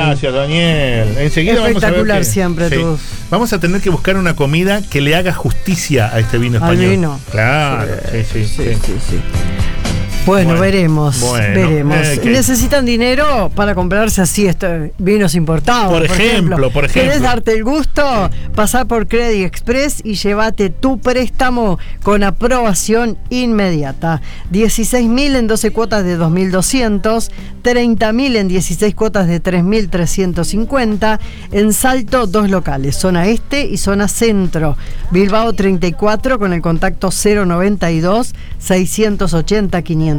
Gracias, Daniel. Enseguida espectacular siempre tú. Vamos a tener que buscar una comida que le haga justicia a este vino español. Al vino. Claro, sí. Bueno, veremos. Necesitan dinero para comprarse así vinos importados. Por ejemplo. ¿Querés darte el gusto? Pasá por Credit Express y llévate tu préstamo con aprobación inmediata. 16.000 en 12 cuotas de 2.200, 30.000 en 16 cuotas de 3.350. En Salto, 2 locales, zona este y zona centro. Bilbao 34 con el contacto 092 680 508,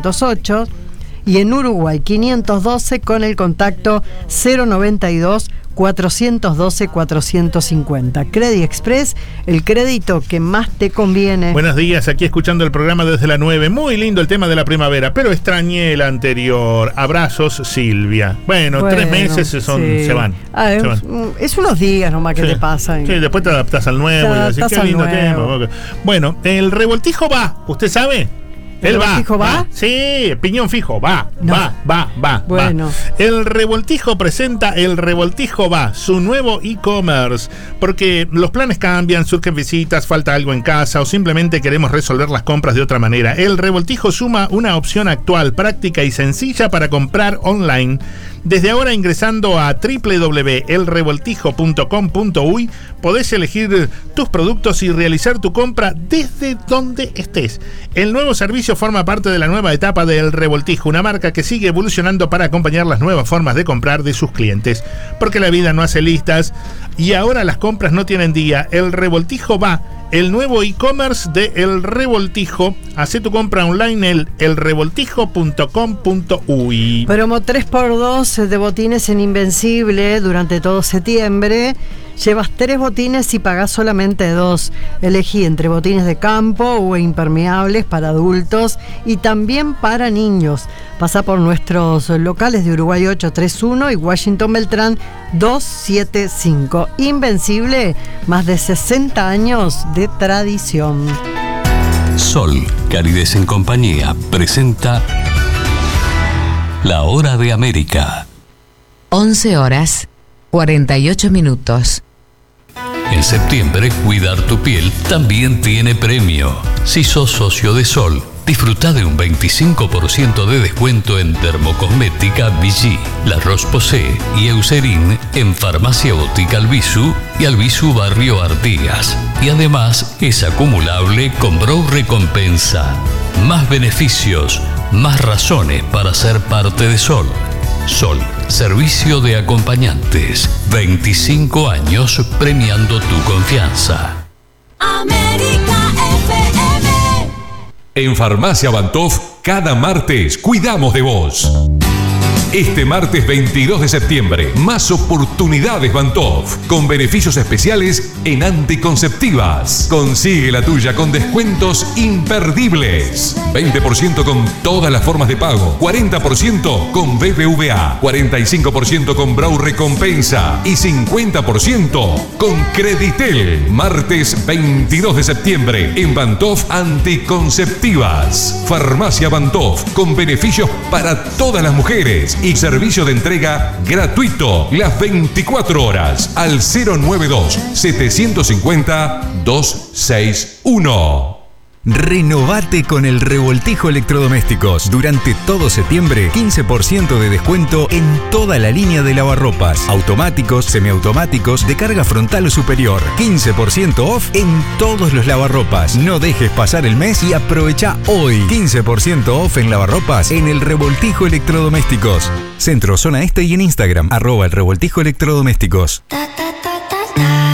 y en Uruguay 512 con el contacto 092 412 450. Credit Express, el crédito que más te conviene. Buenos días, aquí escuchando el programa desde la 9. Muy lindo el tema de la primavera, pero extrañé el anterior. Abrazos, Silvia. Bueno, 3 meses se van. Es unos días nomás que te pasan. Sí, después te adaptás al nuevo y decís, qué lindo tema. Bueno, el revoltijo va, ¿usted sabe? ¿El revoltijo va? Sí, piñón fijo, va. Bueno. El revoltijo presenta El Revoltijo Va, su nuevo e-commerce, porque los planes cambian, surgen visitas, falta algo en casa o simplemente queremos resolver las compras de otra manera. El Revoltijo suma una opción actual, práctica y sencilla para comprar online. Desde ahora, ingresando a www.elrevoltijo.com.uy, podés elegir tus productos y realizar tu compra desde donde estés. El nuevo servicio forma parte de la nueva etapa de El Revoltijo, una marca que sigue evolucionando para acompañar las nuevas formas de comprar de sus clientes. Porque la vida no hace listas y ahora las compras no tienen día. El Revoltijo va, el nuevo e-commerce de El Revoltijo. Hacé tu compra online en elrevoltijo.com.uy. Promo 3x2 de botines en Invencible durante todo septiembre. Llevas 3 botines y pagás solamente 2. Elegí entre botines de campo o impermeables para adultos y también para niños. Pasá por nuestros locales de Uruguay 831 y Washington Beltrán 275. Invencible, más de 60 años de tradición. Sol, Calidez en Compañía, presenta La Hora de América. 11:48. En septiembre, cuidar tu piel también tiene premio. Si sos socio de Sol, disfruta de un 25% de descuento en dermocosmética Vichy, La Roche-Posay y Eucerin en Farmacia Óptica Albizu y Albizu Barrio Artigas. Y además es acumulable con Brow Recompensa. Más beneficios, más razones para ser parte de Sol. Sol, servicio de acompañantes. 25 años premiando tu confianza. América FM. En Farmacia Bantof, cada martes cuidamos de vos. Este martes 22 de septiembre, más oportunidades Bantof, con beneficios especiales en anticonceptivas. Consigue la tuya con descuentos imperdibles. 20% con todas las formas de pago, 40% con BBVA, 45% con Brow Recompensa y 50% con Creditel. Martes 22 de septiembre, en Bantof Anticonceptivas. Farmacia Bantof, con beneficios para todas las mujeres y servicio de entrega gratuito las 24 horas al 092-750-261. Renovate con el Revoltijo Electrodomésticos. Durante todo septiembre, 15% de descuento en toda la línea de lavarropas. Automáticos, semiautomáticos, de carga frontal o superior. 15% off en todos los lavarropas. No dejes pasar el mes y aprovecha hoy. 15% off en lavarropas en el Revoltijo Electrodomésticos. Centro, zona este y en Instagram, @el Revoltijo Electrodomésticos. Ta, ta, ta, ta, ta.